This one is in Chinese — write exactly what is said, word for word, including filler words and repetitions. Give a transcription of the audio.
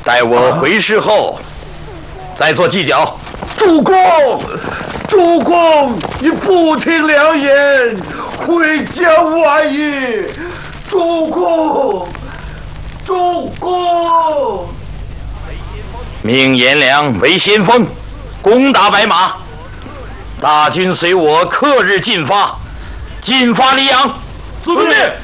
待我回师后，再做计较。 主公，主公，你不听良言，会将万一。主公，主公。 命颜良为先锋，攻打白马。大军随我，克日进发。进发黎阳。 遵命。